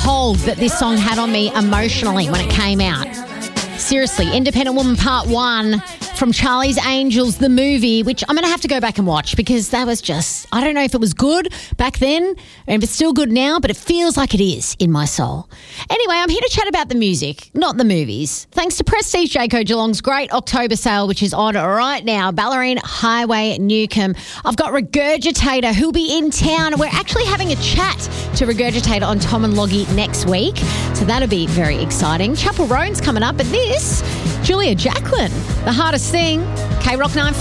hold that this song had on me emotionally when it came out. Seriously, Independent Woman Part 1 from Charlie's Angels, the movie, which I'm going to have to go back and watch because that was just, I don't know if it was good back then and if it's still good now, but it feels like it is in my soul. Anyway, I'm here to chat about the music, not the movies. Thanks to Prestige Jayco Geelong's great October sale, which is on right now, Ballerine Highway, Newcomb. I've got Regurgitator who'll be in town. We're actually having a chat to Regurgitator on Tom and Loggy next week, so that'll be very exciting. Chapel Roan's coming up, but this, Julia Jacqueline, The Hardest Thing, K-Rock 9.